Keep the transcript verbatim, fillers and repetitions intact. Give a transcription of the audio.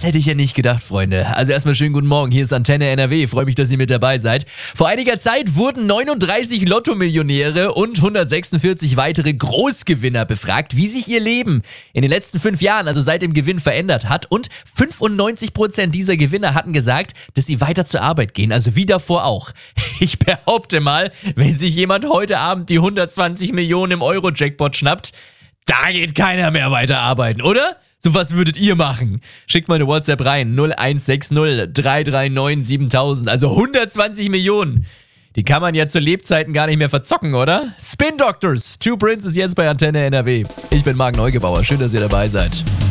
hätte ich ja nicht gedacht, Freunde. Also erstmal schönen guten Morgen, hier ist Antenne N R W, freue mich, dass ihr mit dabei seid. Vor einiger Zeit wurden neununddreißig Lotto-Millionäre und hundertsechsundvierzig weitere Großgewinner befragt, wie sich ihr Leben in den letzten fünf Jahren, also seit dem Gewinn, verändert hat. Und fünfundneunzig Prozent dieser Gewinner hatten gesagt, dass sie weiter zur Arbeit gehen, also wie davor auch. Ich behaupte mal, wenn sich jemand heute Abend die hundertzwanzig Millionen im Euro-Jackpot schnappt, da geht keiner mehr weiter arbeiten, oder? So was würdet ihr machen? Schickt mal eine WhatsApp rein, null eins sechs null drei drei neun siebentausend, also hundertzwanzig Millionen. Die kann man ja zu Lebzeiten gar nicht mehr verzocken, oder? Spin Doctors, Two Princes jetzt bei Antenne N R W. Ich bin Marc Neugebauer, schön, dass ihr dabei seid.